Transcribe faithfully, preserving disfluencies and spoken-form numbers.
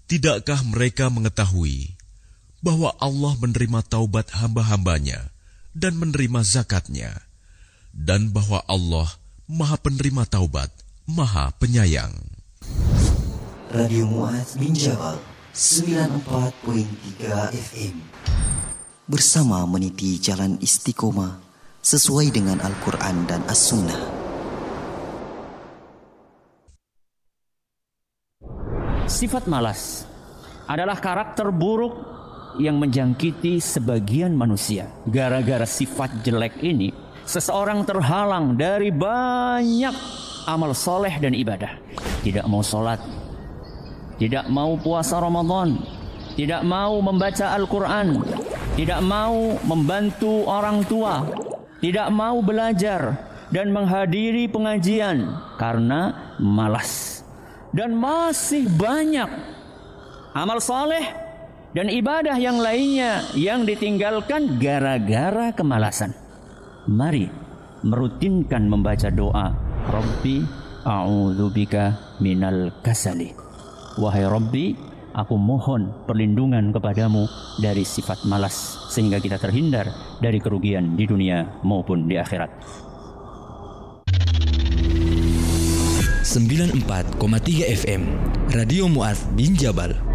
Tidakkah mereka mengetahui bahwa Allah menerima taubat hamba-hambanya dan menerima zakatnya, dan bahwa Allah Maha Penerima Taubat, Maha Penyayang. Radio Mu'adz bin Jabal sembilan puluh empat koma tiga F M bersama meniti jalan istiqomah sesuai dengan Al-Quran dan As-Sunnah. Sifat malas adalah karakter buruk yang menjangkiti sebagian manusia. Gara-gara sifat jelek ini, seseorang terhalang dari banyak amal soleh dan ibadah. Tidak mau sholat, tidak mau puasa Ramadan, tidak mau membaca Al-Quran, tidak mau membantu orang tua, tidak mau belajar dan menghadiri pengajian karena malas. Dan masih banyak amal soleh dan ibadah yang lainnya yang ditinggalkan gara-gara kemalasan. Mari merutinkan membaca doa, Rabbi a'udzubika minal kasali. Wahai Rabbi, aku mohon perlindungan kepadamu dari sifat malas, sehingga kita terhindar dari kerugian di dunia maupun di akhirat. sembilan puluh empat koma tiga F M Radio Mu'adz bin Jabal.